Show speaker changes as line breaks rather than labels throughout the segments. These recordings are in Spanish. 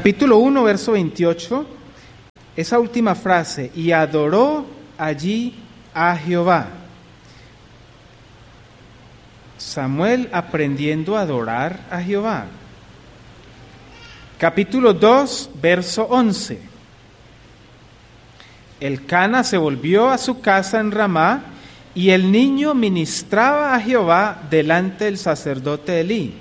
Capítulo 1, verso 28, esa última frase, y adoró allí a Jehová. Samuel aprendiendo a adorar a Jehová. Capítulo 2, verso 11. Elcana se volvió a su casa en Ramá, y el niño ministraba a Jehová delante del sacerdote Elí.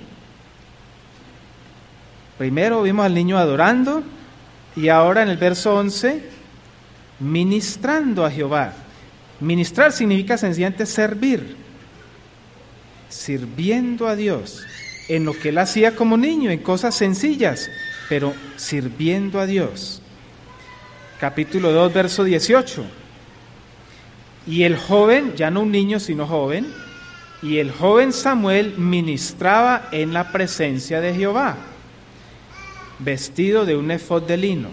Primero vimos al niño adorando, y ahora en el verso 11, ministrando a Jehová. Ministrar significa sencillamente servir, sirviendo a Dios, en lo que él hacía como niño, en cosas sencillas, pero sirviendo a Dios. Capítulo 2, verso 18. Y el joven, ya no un niño sino joven, y el joven Samuel ministraba en la presencia de Jehová, vestido de un efod de lino.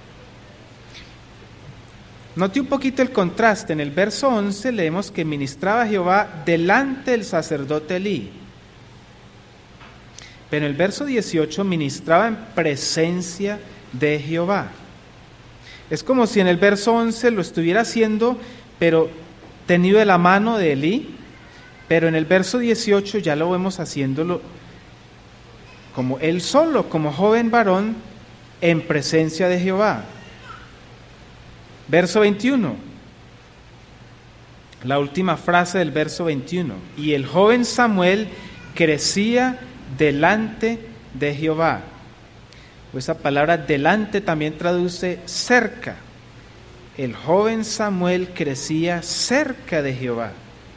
Note un poquito el contraste. En el verso 11 leemos que ministraba a Jehová delante del sacerdote Elí. Pero en el verso 18 ministraba en presencia de Jehová. Es como si en el verso 11 lo estuviera haciendo, pero tenido de la mano de Elí, pero en el verso 18 ya lo vemos haciéndolo como él solo, como joven varón, en presencia de Jehová. Verso 21, la última frase del verso 21. Y el joven Samuel crecía delante de Jehová. Esa palabra delante también traduce cerca. El joven Samuel crecía cerca de Jehová.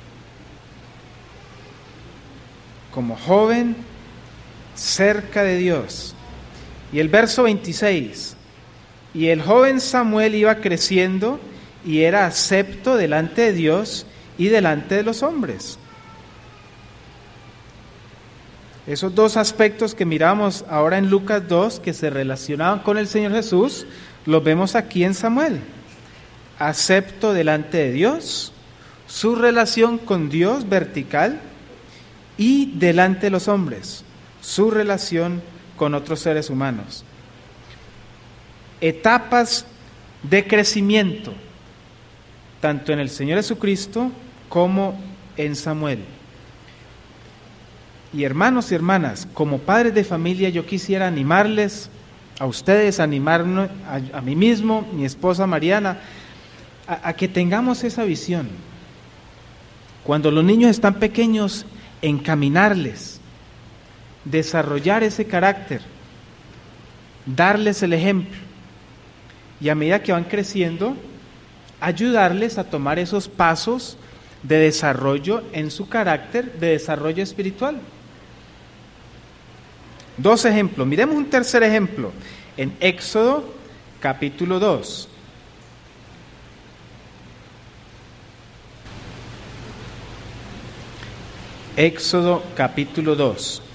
Como joven, cerca de Dios. Y el verso 26. Y el joven Samuel iba creciendo y era acepto delante de Dios y delante de los hombres. Esos dos aspectos que miramos ahora en Lucas 2, que se relacionaban con el Señor Jesús, los vemos aquí en Samuel. Acepto delante de Dios, su relación con Dios vertical, y delante de los hombres, su relación con otros seres humanos. Etapas de crecimiento, tanto en el Señor Jesucristo como en Samuel. Y hermanos y hermanas, como padres de familia, yo quisiera animarles, a ustedes, animarnos, a mí mismo, mi esposa Mariana, a que tengamos esa visión. Cuando los niños están pequeños, encaminarles, desarrollar ese carácter, darles el ejemplo, y a medida que van creciendo, ayudarles a tomar esos pasos de desarrollo en su carácter, de desarrollo espiritual. Dos ejemplos. Miremos un tercer ejemplo en Éxodo capítulo 2. Éxodo capítulo 2.